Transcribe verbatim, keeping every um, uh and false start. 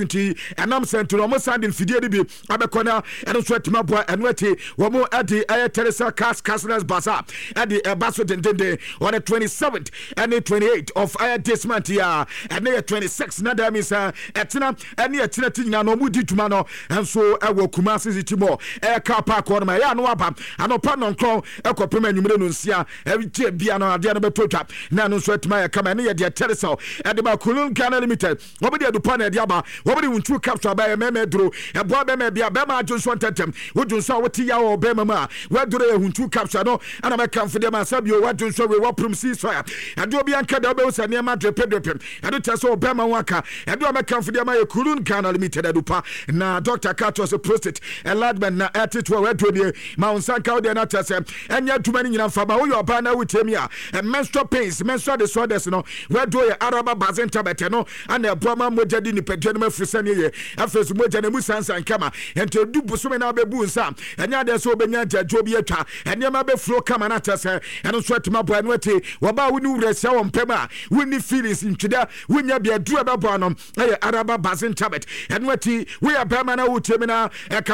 nti enam sentro mo sandin fidie de bi abekona eno so atima boa eno ati wo mo ade aye Teresa Cas Casners Baza ade e baso dendende on the twenty-seventh and the twenty-eighth of aye this month ya and the twenty-sixth na da mi sa etina ene etina tinyina no mu di tuma no enso e wo Kumasi Timo e car park on ma ya no aba anopa no nkron e kopem anwumre no nsia e tie bia no ade no betotwa na no so atima ya kama ne ye de Teresa e de ba Kulun Ghana Limited obedi adupa na de aba obedi wuntu capture ba meme dro e bo be me bia be ma adwonso tentem wodwonso woti ya wo be mama wadro e wuntu capture no ana me kan fide ma sabio wadwonso we woprum si so ya e do bia nka da be wo sane ma drepe drepe e do teso be ma waka e do me kan fide ma ye Kulun Ghana Limited adupa na Doctor Kato se prostate enlargement na attitude wadro ni ma unsanka wo de na tese enya duma ni nyina fama wo yo ba na wutemi a menstrual pains menstrual disorders no wadro ye araba bazenta bete no ana boama moja di ni pedwe no mafrisa ne ye afesu moja na musansan kama ento du busome na bebu nsa enya de so obenya jajo bi atwa enya ma be flow kama na tese eno so atima boa no ati wo ba woni wurasia wo mpema woni feelings ntweda wonya bia du aba boa no aye araba bazenta bete eno ati we abema na wutemi na